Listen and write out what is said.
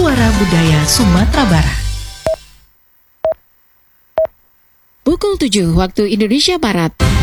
Suara Budaya Sumatera Barat. Pukul 7 waktu Indonesia Barat.